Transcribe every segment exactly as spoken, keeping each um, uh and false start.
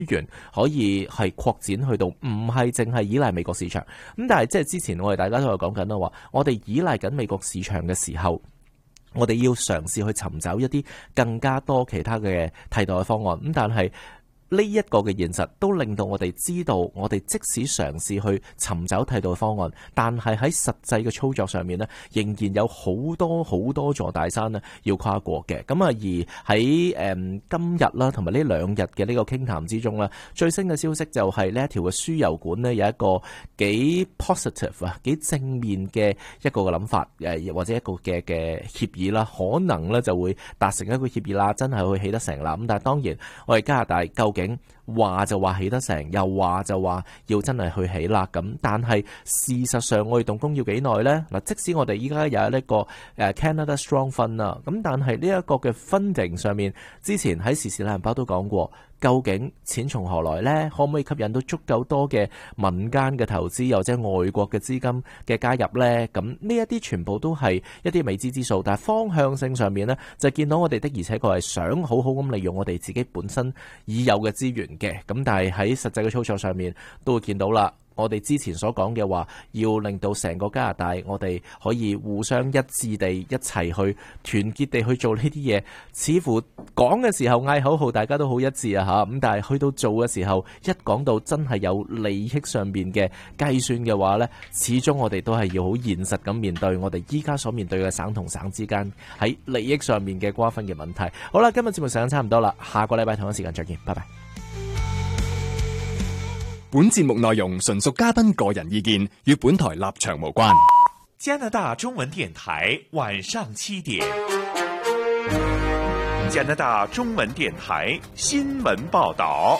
源可以係擴展去到唔係淨係依賴美國市場。咁但係即係之前我哋大家都有講緊啦，話我哋依賴緊美國市場嘅時候，我哋要嘗試去尋找一啲更加多其他嘅替代嘅方案。咁但係呢一個嘅現實都令到我哋知道，我哋即使嘗試去尋找替代方案，但係喺實際嘅操作上面呢，仍然有好多好多座大山呢要跨過嘅。咁啊，而喺誒、嗯、今日啦，同埋呢兩日嘅呢個傾談之中啦，最新嘅消息就係呢一條嘅輸油管呢，有一個幾 positive 啊，幾正面嘅一個嘅諗法，誒或者一個嘅嘅協議啦，可能呢就會達成一個協議啦，真係會起得成啦。咁但係當然，我哋加拿大究竟話就話起得成，又話就話要真係去起啦。咁但係事實上我哋動工要幾耐呢？嗱，即使我哋依家有一個誒 Canada Strong Fund 啦，咁但係呢一個嘅 funding 上面，之前喺時事懶人包都講過，究竟錢從何來呢？可唔可以吸引到足夠多嘅民間嘅投資，又或者外國嘅資金嘅加入呢？咁呢一啲全部都係一啲未知之數，但係方向性上面呢，就見到我哋的而且確係想好好咁利用我哋自己本身已有嘅資源嘅。咁但係喺實際嘅操作上面都會見到啦，我哋之前所講嘅話，要令到成個加拿大我哋可以互相一致地一齊去團結地去做呢啲嘢，似乎講嘅時候嗌口號大家都好一致啊吓，咁但係去到做嘅時候，一講到真係有利益上面嘅計算嘅話呢，始終我哋都係要好現實咁面對我哋依家所面對嘅省同省之間喺利益上面嘅瓜分嘅問題。好啦，今日節目時間差唔多啦，下個禮拜同一時間再見，拜拜。 本節目內容純屬嘉賓個人意見，與本台立場無關。 加拿大中文電台晚上七點，加拿大中文電台新聞報道。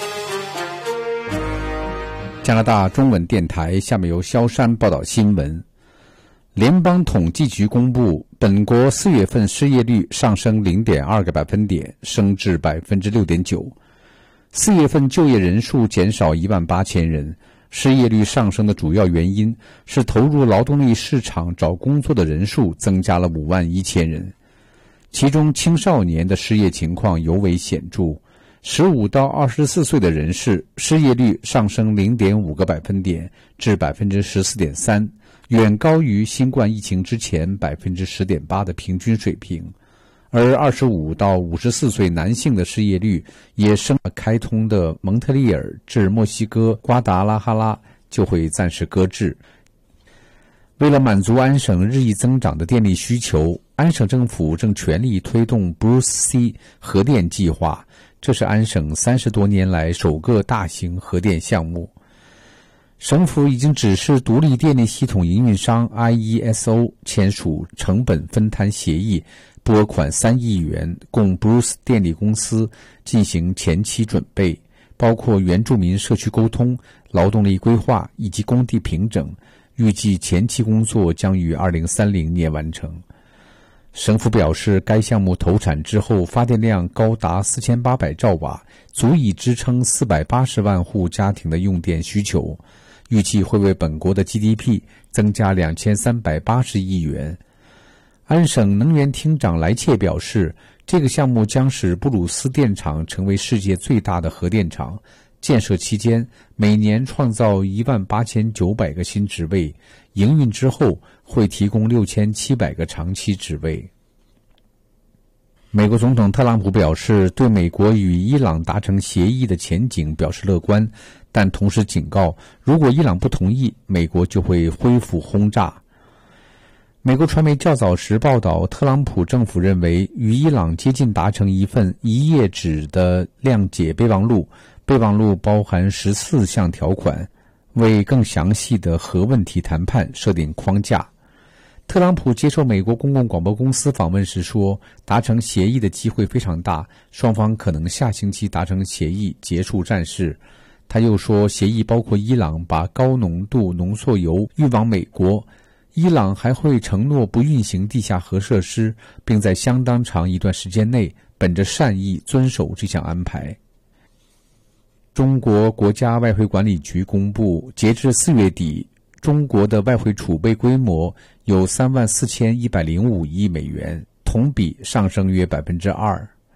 加拿大中文電台下面由蕭山報道新聞。聯邦統計局公布，本國四月份失業率上升 零點二個百分點，升至 百分之六點九。四月份就業人數減少一萬八千人，失業率上升的主要原因是投入勞動力市場找工作的人數增加了五萬一千人，其中青少年的失業情況尤為顯著，十五到二十四歲的人士失業率上升 零點五個百分點至 百分之十四點三，遠高於新冠疫情之前 百分之十點八 的平均水平。而二十五到五十四歲男性的失業率也升，開通的蒙特利爾至墨西哥瓜達拉哈拉就會暫時擱置。為了滿足安省日益增長的電力需求，安省政府正全力推動 Bruce C 核電計劃，這是安省三十多年來首個大型核電項目。省府已經指示獨立電力系統營運商 I E S O 簽署成本分攤協議，撥款三億元供 Bruce 電力公司進行前期準備，包括原住民社區溝通、勞動力規劃以及工地平整，預計前期工作將於二零三零年完成。省府表示，該項目投產之後發電量高達四千八百兆瓦，足以支撐四百八十萬戶家庭的用電需求，預計會為本國的 G D P 增加兩千三百八十億元。安省能源廳長萊切表示，這個項目將使布魯斯電廠成為世界最大的核電廠，建設期間每年創造一萬八千九百個新職位，營運之後會提供六千七百個長期職位。美國總統特朗普表示，對美國與伊朗達成協議的前景表示樂觀，但同時警告，如果伊朗不同意，美國就會恢復轟炸。美國傳媒較早時報道，特朗普政府認為與伊朗接近達成一份一頁紙的諒解備忘錄，備忘錄包含十四項條款，為更詳細的核問題談判設定框架。特朗普接受美國公共廣播公司訪問時說，達成協議的機會非常大，雙方可能下星期達成協議結束戰事。他又說，協議包括伊朗把高濃度濃縮鈾運往美國，伊朗還會承諾不運行地下核設施，並在相當長一段時間內本着善意遵守這項安排。中國國家外匯管理局公布，截至四月底，中國的外匯儲備規模有三萬四千一百零五億美元，同比上升約百分之二。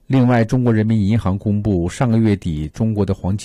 另外，中国人民银行公布，上个月底中国的黄金